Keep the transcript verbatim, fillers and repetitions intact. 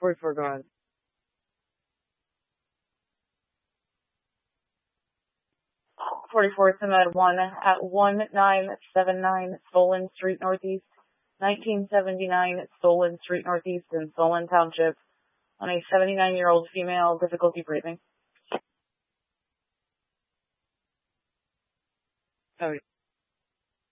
forty-four, go ahead. forty-four, Summit one at one nine seven nine Solon Street Northeast, nineteen seventy-nine Solon Street Northeast in Solon Township, on a seventy-nine-year-old female, difficulty breathing. Oh,